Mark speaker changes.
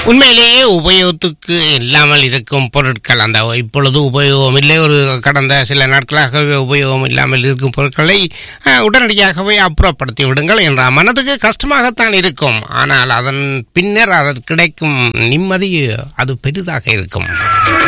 Speaker 1: உண்மையிலேயே உபயோகத்துக்கு இல்லாமல் இருக்கும் பொருட்கள், அந்த இப்பொழுது உபயோகம் இல்லை, ஒரு கடந்த சில நாட்களாகவே உபயோகம் இல்லாமல் இருக்கும் பொருட்களை உடனடியாகவே அப்புறப்படுத்தி விடுங்கள் என்ற மனதுக்கு கஷ்டமாகத்தான் இருக்கும். ஆனால் அதன் பின்னர் அதற்கு கிடைக்கும் நிம்மதி அது பெரிதாக இருக்கும்.